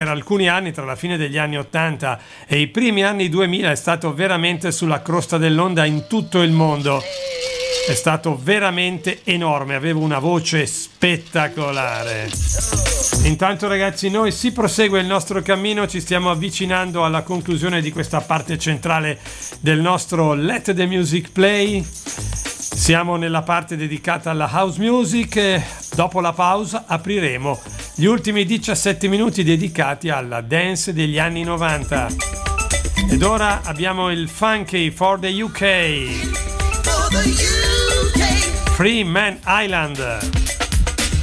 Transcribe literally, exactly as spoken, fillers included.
alcuni anni, tra la fine degli anni ottanta e i primi anni duemila, è stato veramente sulla cresta dell'onda in tutto il mondo. È stato veramente enorme, aveva una voce spettacolare. Intanto ragazzi, noi si prosegue il nostro cammino, ci stiamo avvicinando alla conclusione di questa parte centrale del nostro Let the Music Play. Siamo nella parte dedicata alla house music e dopo la pausa apriremo gli ultimi diciassette minuti dedicati alla dance degli anni novanta. Ed ora abbiamo il funky for the U K, Free Man Island.